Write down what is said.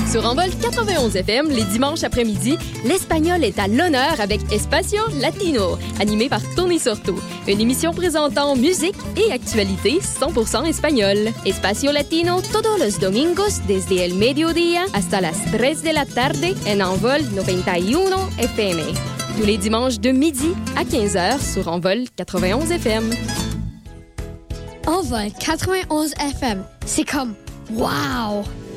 Sur Envol 91 FM, les dimanches après-midi, l'espagnol est à l'honneur avec Espacio Latino, animé par Tony Sorto. Une émission présentant musique et actualité 100% espagnole. Espacio Latino todos los domingos desde el mediodía hasta las 3 de la tarde en Envol 91 FM. Tous les dimanches de midi à 15h sur Envol 91 FM. Envol 91 FM, c'est comme wow!